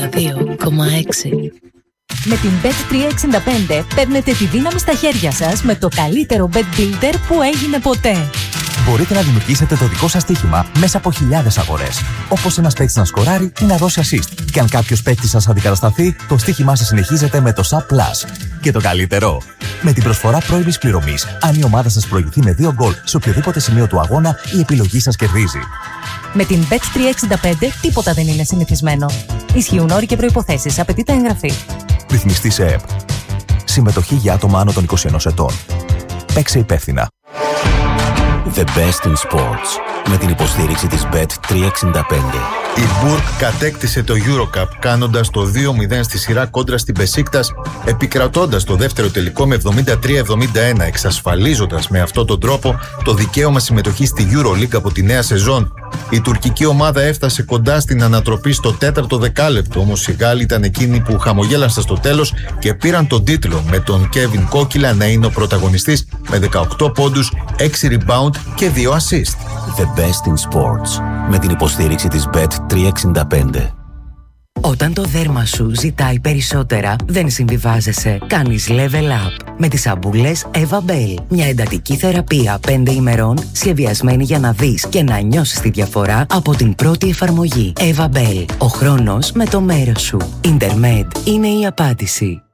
2,6. Με την Bet365 παίρνετε τη δύναμη στα χέρια σας με το καλύτερο bet builder που έγινε ποτέ. Μπορείτε να δημιουργήσετε το δικό σας στοίχημα μέσα από χιλιάδες αγορές. Όπως ένας παίκτης να σκοράρει ή να δώσει assist. Και αν κάποιος παίκτης σας αντικατασταθεί, το στοίχημά σας συνεχίζεται με το SAP Plus. Και το καλύτερο, με την προσφορά πρώιμης πληρωμής, αν η ομάδα σας προηγηθεί με 2 γκολ σε οποιοδήποτε σημείο του αγώνα, η επιλογή σας κερδίζει. Με την Bet365 τίποτα δεν είναι συνηθισμένο. Ισχύουν όροι και προϋποθέσεις. Απαιτείται εγγραφή. Ρυθμιστή σε ΕΠ. Συμμετοχή για άτομα άνω των 21 ετών. Παίξε υπεύθυνα. The best in sports. Με την υποστήριξη της Bet365. Η Μπουργκ κατέκτησε το EuroCup κάνοντας το 2-0 στη σειρά κόντρα στην Μπεσίκτας, επικρατώντας το δεύτερο τελικό με 73-71, εξασφαλίζοντας με αυτόν τον τρόπο το δικαίωμα συμμετοχής στη EuroLeague από τη νέα σεζόν. Η τουρκική ομάδα έφτασε κοντά στην ανατροπή στο 4ο δεκάλεπτο, όμως οι Γάλλοι ήταν εκείνοι που χαμογέλασαν στο τέλος και πήραν τον τίτλο, με τον Κέβιν Κόκκιλα να είναι ο πρωταγωνιστής με 18 πόντους, 6 rebound και 2 assist. The best in sports. Με την υποστήριξη της Bet365. Όταν το δέρμα σου ζητάει περισσότερα, δεν συμβιβάζεσαι. Κάνεις level up με τις σαμπούλες Eva Bell. Μια εντατική θεραπεία 5 ημερών, σχεδιασμένη για να δεις και να νιώσεις τη διαφορά από την πρώτη εφαρμογή. Eva Bell. Ο χρόνος με το μέρος σου. Intermed είναι η απάντηση.